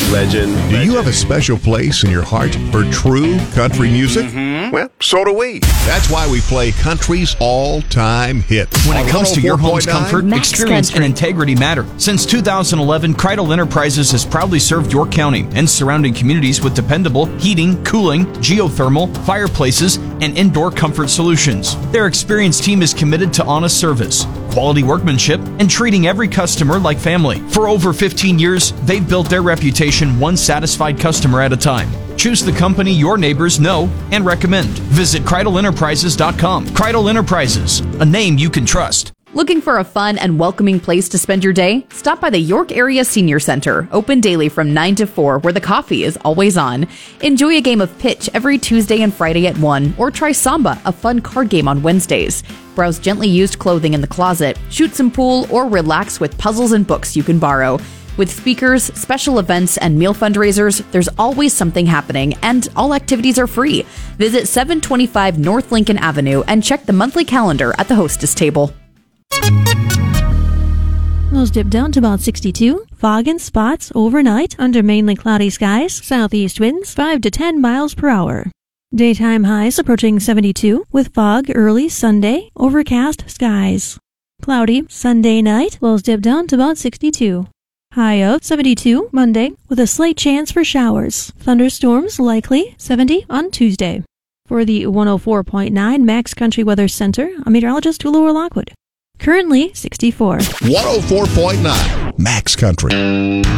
Legend. Do you have a special place in your heart for true country music? Well, so do we. That's why we play country's all-time hits. When it comes to your home's comfort, Max experience, Country. and integrity matter. Since 2011, Kreidel Enterprises has proudly served York County and surrounding communities with dependable heating, cooling, geothermal, fireplaces, and indoor comfort solutions. Their experienced team is committed to honest service, quality workmanship, and treating every customer like family. For over 15 years, they've built their reputation one satisfied customer at a time. Choose the company your neighbors know and recommend. Visit KreidelEnterprises.com. Kreidel Enterprises, a name you can trust. Looking for a fun and welcoming place to spend your day? Stop by the York Area Senior Center, open daily from 9 to 4, where the coffee is always on. Enjoy a game of pitch every Tuesday and Friday at 1, or try Samba, a fun card game on Wednesdays. Browse gently used clothing in the closet, shoot some pool, or relax with puzzles and books you can borrow. With speakers, special events, and meal fundraisers, there's always something happening, and all activities are free. Visit 725 North Lincoln Avenue and check the monthly calendar at the hostess table. Lows dip down to about 62. Fog and spots overnight under mainly cloudy skies. Southeast winds 5 to 10 miles per hour. Daytime highs approaching 72 with fog early Sunday. Overcast skies. Cloudy Sunday night. Lows dip down to about 62. High of 72 Monday with a slight chance for showers. Thunderstorms likely 70 on Tuesday. For the 104.9 Max Country Weather Center, I'm meteorologist Hulu Lockwood. Currently 64. 104.9 Max Country.